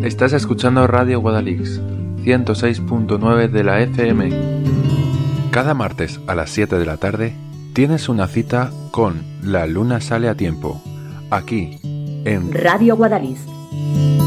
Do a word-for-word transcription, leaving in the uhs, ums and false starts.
Estás escuchando Radio Guadalix, ciento seis punto nueve de la F M. Cada martes a las siete de la tarde tienes una cita con La Luna Sale a Tiempo, aquí en Radio Guadalix.